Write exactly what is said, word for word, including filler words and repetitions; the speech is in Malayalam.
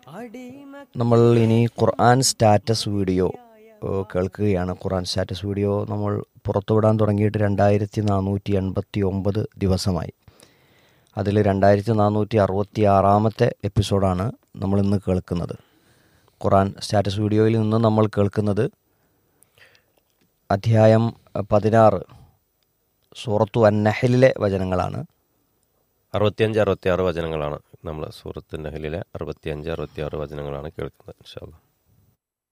നമ്മൾ ഇനി ഖുർആൻ സ്റ്റാറ്റസ് വീഡിയോ ഏഹ്, കേൾക്കുകയാണ്. ഖുർആൻ സ്റ്റാറ്റസ് വീഡിയോ നമ്മൾ പുറത്തുവിടാൻ തുടങ്ങിയിട്ട് രണ്ടായിരത്തി നാനൂറ്റി എൺപത്തി ഒമ്പത് ദിവസമായി. അതിൽ രണ്ടായിരത്തി നാനൂറ്റി അറുപത്തി ആറാമത്തെ എപ്പിസോഡാണ് നമ്മൾ ഇന്ന് കേൾക്കുന്നത്. ഖുർആൻ സ്റ്റാറ്റസ് വീഡിയോയിൽ നിന്ന് നമ്മൾ കേൾക്കുന്നത് അധ്യായം പതിനാറ് സൂറത്തു അന്നഹലിലെ വചനങ്ങളാണ്. അറുപത്തിയഞ്ച് അറുപത്തി ആറ് വചനങ്ങളാണ് നമ്മൾ സൂറത്ത് നഹലിലെ അറുപത്തിയഞ്ച് അറുപത്തി ആറ് വചനങ്ങളാണ് കേൾക്കുന്നത് ഇൻഷാ അല്ലാഹ്.